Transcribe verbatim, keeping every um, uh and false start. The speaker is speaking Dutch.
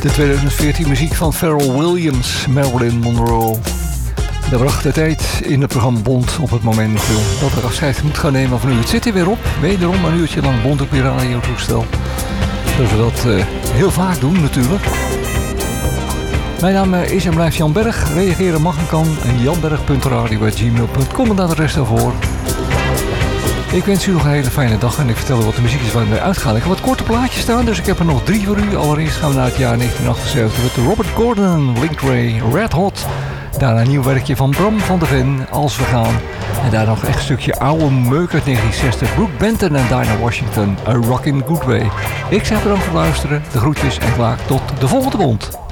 De tweeduizend veertien muziek van Pharrell Williams, Marilyn Monroe. Dat bracht de tijd in het programma Bond op het moment dat er afscheid moet gaan nemen van u. Het zit er weer op, wederom een uurtje lang Bond op je radiotoestel. Zoals we dat uh, heel vaak doen natuurlijk. Mijn naam is en blijft Jan Berg. Reageren mag en kan. janberg punt radio at gmail punt com en daar de rest daarvoor. Ik wens u nog een hele fijne dag en ik vertel u wat de muziek is waar we uitgaan. Ik heb wat korte plaatjes staan, dus ik heb er nog drie voor u. Allereerst gaan we naar het jaar negentien achtenzeventig met Robert Gordon, Link Ray, Red Hot. Daarna een nieuw werkje van Bram van der Ven, Als we gaan. En daar nog echt een stukje oude meuk uit negentien zestig. Brooke Benton en Dinah Washington, A Rockin' Good Way. Ik zeg bedankt voor het luisteren, de groetjes en klaar tot de volgende Bond.